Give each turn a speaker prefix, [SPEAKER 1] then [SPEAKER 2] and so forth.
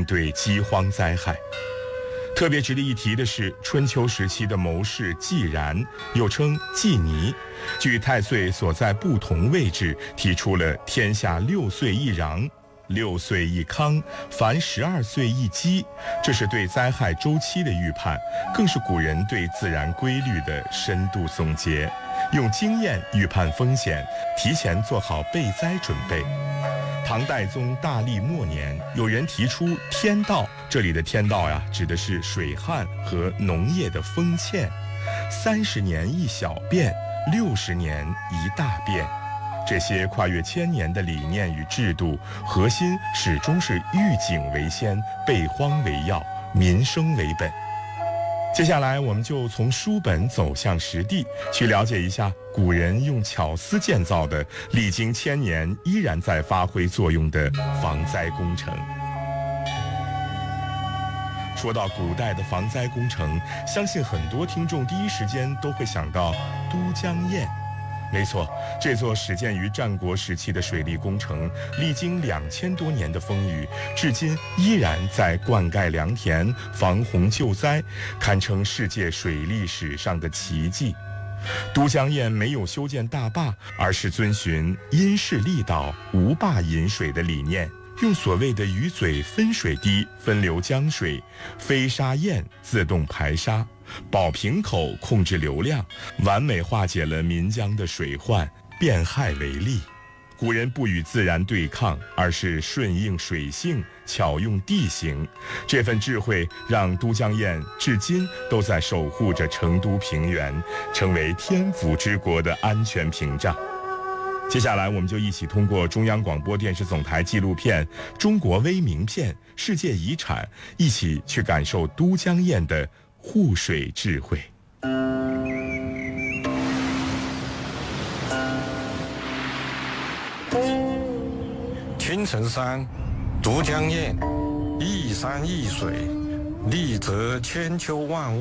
[SPEAKER 1] 应对饥荒灾害。特别值得一提的是，春秋时期的谋士季然，又称季尼，据太岁所在不同位置，提出了天下6岁一壤，6岁一康，凡12岁一饥，这是对灾害周期的预判，更是古人对自然规律的深度总结，用经验预判风险，提前做好备灾准备。唐代宗大历末年，有人提出天道，这里的天道呀，指的是水旱和农业的丰欠。30年一小变，60年一大变。这些跨越1000年的理念与制度，核心始终是预警为先，备荒为要，民生为本。接下来我们就从书本走向实地，去了解一下古人用巧思建造的历经1000年依然在发挥作用的防灾工程。说到古代的防灾工程，相信很多听众第一时间都会想到都江堰。没错，这座始建于战国时期的水利工程，历经2000多年的风雨，至今依然在灌溉良田、防洪救灾，堪称世界水利史上的奇迹。都江堰没有修建大坝，而是遵循因势利导、无坝引水的理念，用所谓的鱼嘴分水堤分流江水，飞沙堰自动排沙，宝瓶口控制流量，完美化解了岷江的水患，变害为利。古人不与自然对抗，而是顺应水性，巧用地形。这份智慧让都江堰至今都在守护着成都平原，成为天府之国的安全屏障。接下来我们就一起通过中央广播电视总台纪录片《中国微名片：世界遗产》，一起去感受都江堰的护水智慧。
[SPEAKER 2] 青城山，都江堰，一山一水，利泽千秋万物。